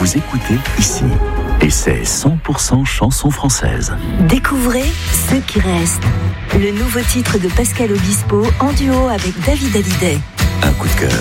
vous écoutez ici. Et c'est 100% chansons françaises. Découvrez Ceux qui restent. Le nouveau titre de Pascal Obispo en duo avec David Hallyday. Un coup de cœur.